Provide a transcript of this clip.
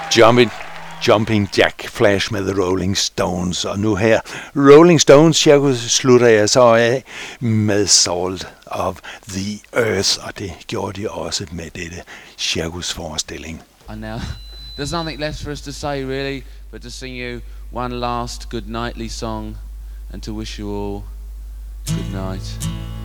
Jumping Jack Flash med The Rolling Stones. Og nu her, Rolling Stones slutter jeg så af med Salt of the Earth. Og det gjorde de også med dette cirkusforestilling. And now, there's nothing left for us to say really, but to sing you one last good nightly song and to wish you all good night.